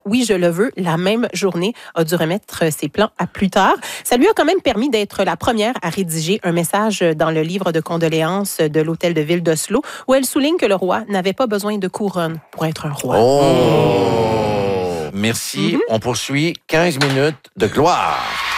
oui, je le veux, la même journée, a dû remettre ses plans à plus tard. Ça lui a quand même permis d'être la première à rédiger un message dans le livre de condoléances de l'Hôtel de Ville d'Oslo, où elle souligne que le roi n'avait pas besoin de couronne pour être un roi. Oh! Merci. On poursuit 15 minutes de gloire.